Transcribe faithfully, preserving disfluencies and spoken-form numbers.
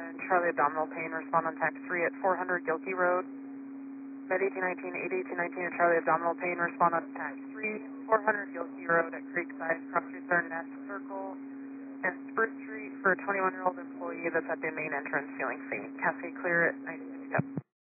one, Charlie abdominal pain, respond on tax three at four hundred Gilkey Road. Med eighteen nineteen, eight eighteen nineteen, and Charlie abdominal pain, respond on tax three, four hundred Gilkey Road at Creekside, cross streets are Nest Circle and Spruce Street for a twenty-one-year-old employee that's at the main entrance feeling faint. Cascade clear at ninety-six.